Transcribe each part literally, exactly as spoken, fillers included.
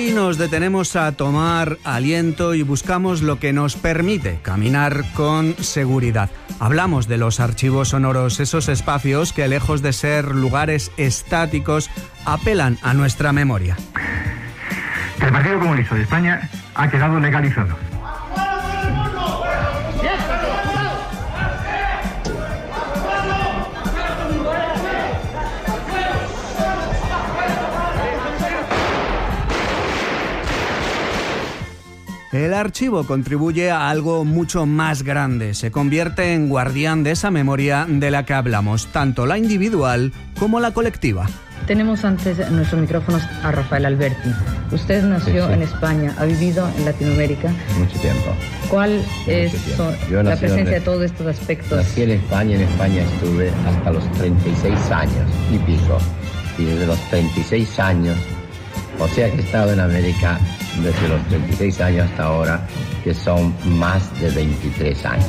Hoy nos detenemos a tomar aliento y buscamos lo que nos permite caminar con seguridad. Hablamos de los archivos sonoros, esos espacios que, lejos de ser lugares estáticos, apelan a nuestra memoria. El Partido Comunista de España ha quedado legalizado. El archivo contribuye a algo mucho más grande. Se convierte en guardián de esa memoria de la que hablamos, tanto la individual como la colectiva. Tenemos antes en nuestros micrófonos a Rafael Alberti. Usted nació sí, sí. en España, ha vivido en Latinoamérica. Mucho tiempo. ¿Cuál es la presencia de todos estos aspectos? Nací en España, en España estuve hasta los treinta y seis años y pico. Y desde los treinta y seis años, o sea que he estado en América desde los treinta y seis años hasta ahora, que son más de veintitrés años.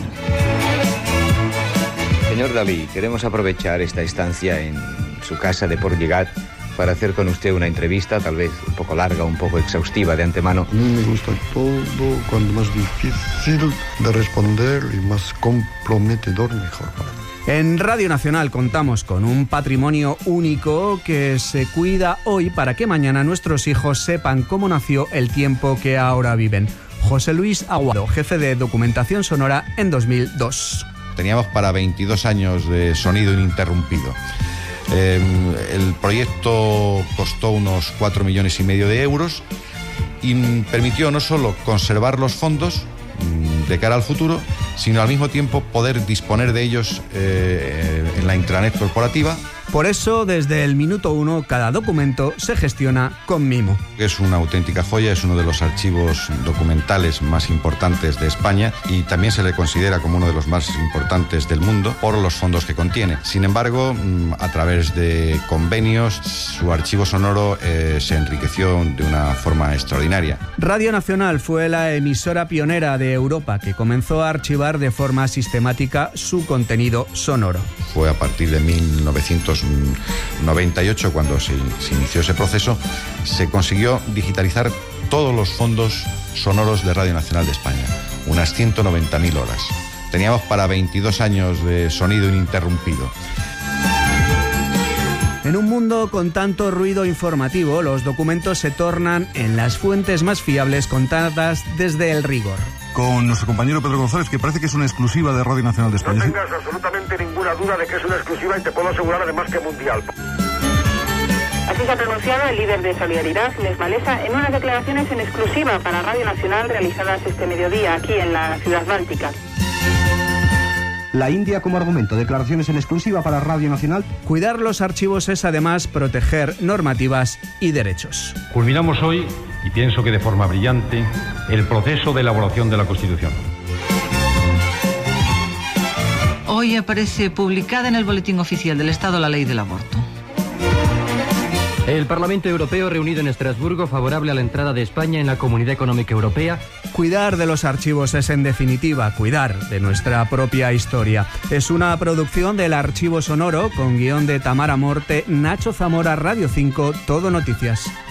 Señor Dalí, queremos aprovechar esta estancia en su casa de Port Lligat para hacer con usted una entrevista, tal vez un poco larga, un poco exhaustiva de antemano. A mí me gusta todo, cuanto más difícil de responder y más comprometedor, mejor para mí. En Radio Nacional contamos con un patrimonio único que se cuida hoy para que mañana nuestros hijos sepan cómo nació el tiempo que ahora viven. José Luis Aguado, jefe de documentación sonora en dos mil dos. Teníamos para veintidós años de sonido ininterrumpido. Eh, el proyecto costó unos cuatro millones y medio de euros y permitió no solo conservar los fondos de cara al futuro, sino al mismo tiempo poder disponer de ellos eh, en la intranet corporativa. Por eso, desde el minuto uno, cada documento se gestiona con mimo. Es una auténtica joya, es uno de los archivos documentales más importantes de España y también se le considera como uno de los más importantes del mundo por los fondos que contiene. Sin embargo, a través de convenios, su archivo sonoro eh, se enriqueció de una forma extraordinaria. Radio Nacional fue la emisora pionera de Europa que comenzó a archivar de forma sistemática su contenido sonoro. Fue a partir de mil novecientos noventa y ocho, cuando se, se inició ese proceso, se consiguió digitalizar todos los fondos sonoros de Radio Nacional de España, unas ciento noventa mil horas. Teníamos para veintidós años de sonido ininterrumpido. En un mundo con tanto ruido informativo, los documentos se tornan en las fuentes más fiables contadas desde el rigor. Con nuestro compañero Pedro González, que parece que es una exclusiva de Radio Nacional de España. No tengas absolutamente ninguna duda de que es una exclusiva y te puedo asegurar además que mundial. Así se ha pronunciado el líder de Solidaridad, Les Malesa, en unas declaraciones en exclusiva para Radio Nacional realizadas este mediodía aquí en la ciudad báltica. La India como argumento, declaraciones en exclusiva para Radio Nacional. Cuidar los archivos es además proteger normativas y derechos. Culminamos hoy, y pienso que de forma brillante, el proceso de elaboración de la Constitución. Hoy aparece publicada en el Boletín Oficial del Estado la Ley del Aborto. El Parlamento Europeo reunido en Estrasburgo favorable a la entrada de España en la Comunidad Económica Europea. Cuidar de los archivos es, en definitiva, cuidar de nuestra propia historia. Es una producción del Archivo Sonoro con guión de Tamara Morte, Nacho Zamora, Radio cinco, Todo Noticias.